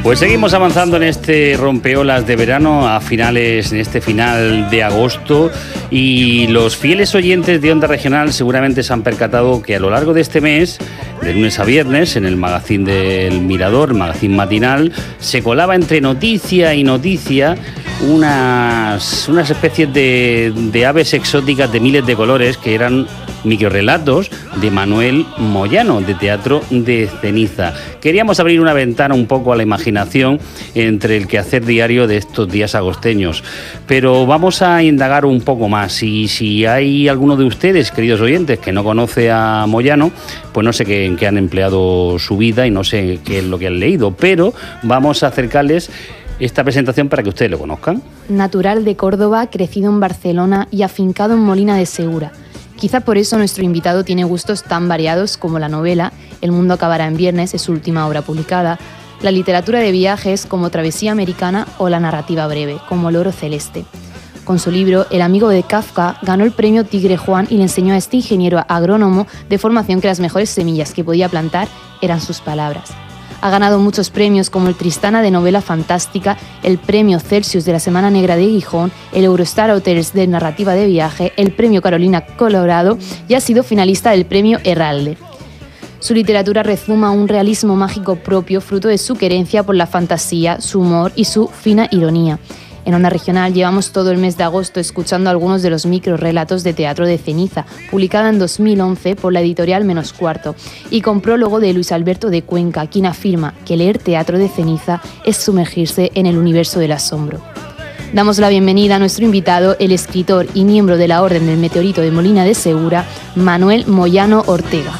Pues seguimos avanzando en este rompeolas de verano en este final de agosto, y los fieles oyentes de Onda Regional seguramente se han percatado que a lo largo de este mes, de lunes a viernes, en el magazín del Mirador, el magazín matinal, se colaba entre noticia y noticia unas especies de aves exóticas de miles de colores que eran microrrelatos de Manuel Moyano, de Teatro de Ceniza. Queríamos abrir una ventana un poco a la imaginación entre el quehacer diario de estos días agosteños, pero vamos a indagar un poco más, y si hay alguno de ustedes, queridos oyentes, que no conoce a Moyano, pues no sé en qué han empleado su vida y no sé qué es lo que han leído, pero vamos a acercarles esta presentación para que ustedes lo conozcan. Natural de Córdoba, crecido en Barcelona y afincado en Molina de Segura. Quizá por eso nuestro invitado tiene gustos tan variados como la novela El mundo acabará en viernes, es su última obra publicada, la literatura de viajes como Travesía americana o la narrativa breve como El oro celeste. Con su libro El amigo de Kafka ganó el premio Tigre Juan y le enseñó a este ingeniero agrónomo de formación que las mejores semillas que podía plantar eran sus palabras. Ha ganado muchos premios como el Tristana de novela fantástica, el premio Celsius de la Semana Negra de Gijón, el Eurostar Hotels de narrativa de viaje, el premio Carolina Colorado y ha sido finalista del premio Herralde. Su literatura rezuma un realismo mágico propio, fruto de su querencia por la fantasía, su humor y su fina ironía. En Onda Regional llevamos todo el mes de agosto escuchando algunos de los microrrelatos de Teatro de Ceniza, publicada en 2011 por la editorial Menos Cuarto, y con prólogo de Luis Alberto de Cuenca, quien afirma que leer Teatro de Ceniza es sumergirse en el universo del asombro. Damos la bienvenida a nuestro invitado, el escritor y miembro de la Orden del Meteorito de Molina de Segura, Manuel Moyano Ortega.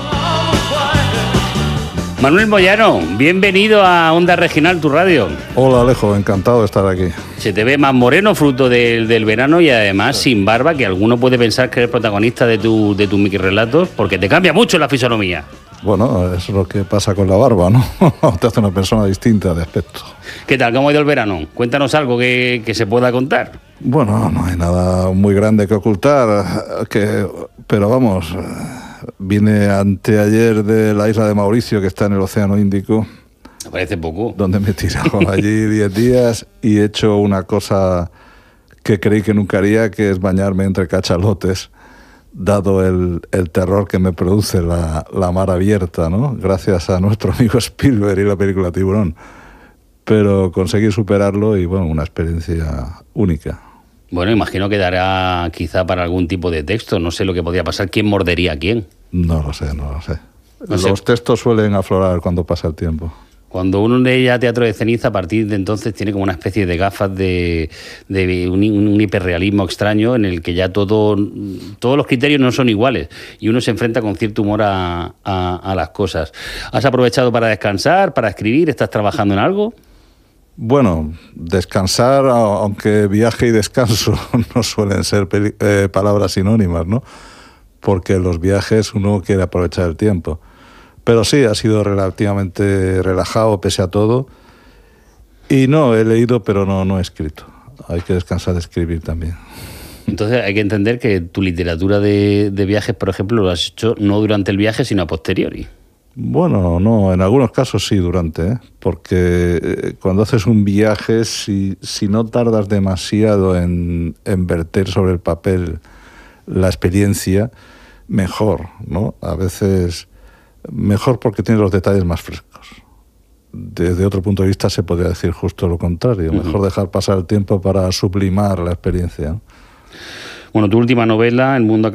Manuel Moyano, bienvenido a Onda Regional, tu radio. Hola Alejo, encantado de estar aquí. Se te ve más moreno, fruto del verano, y además sin barba, que alguno puede pensar que eres protagonista de tus microrelatos, porque te cambia mucho la fisonomía. Bueno, es lo que pasa con la barba, ¿no? Te hace una persona distinta de aspecto. ¿Qué tal? ¿Cómo ha ido el verano? Cuéntanos algo que se pueda contar. Bueno, no hay nada muy grande que ocultar, pero vamos, vine anteayer de la isla de Mauricio, que está en el Océano Índico. Me parece poco. Donde me he tirado allí 10 días y he hecho una cosa que creí que nunca haría, que es bañarme entre cachalotes, dado el terror que me produce la mar abierta, ¿no? Gracias a nuestro amigo Spielberg y la película Tiburón. Pero conseguí superarlo y, bueno, una experiencia única. Bueno, imagino que dará quizá para algún tipo de texto. No sé lo que podría pasar. ¿Quién mordería a quién? No lo sé. Los textos suelen aflorar cuando pasa el tiempo. Cuando uno lee ya Teatro de Ceniza, a partir de entonces tiene como una especie de gafas de un hiperrealismo extraño, en el que ya todos los criterios no son iguales y uno se enfrenta con cierto humor a las cosas. ¿Has aprovechado para descansar, para escribir? ¿Estás trabajando en algo? Bueno, descansar, aunque viaje y descanso no suelen ser palabras sinónimas, ¿no? Porque en los viajes uno quiere aprovechar el tiempo. Pero sí, ha sido relativamente relajado pese a todo. Y no, he leído, pero no he escrito. Hay que descansar de escribir también. Entonces hay que entender que tu literatura de viajes, por ejemplo, lo has hecho no durante el viaje, sino a posteriori. Bueno, no, en algunos casos sí durante, porque cuando haces un viaje, si no tardas demasiado en verter sobre el papel la experiencia, mejor, ¿no? A veces mejor porque tienes los detalles más frescos. Desde otro punto de vista se podría decir justo lo contrario, mejor dejar pasar el tiempo para sublimar la experiencia, ¿no? Bueno, tu última novela, El mundo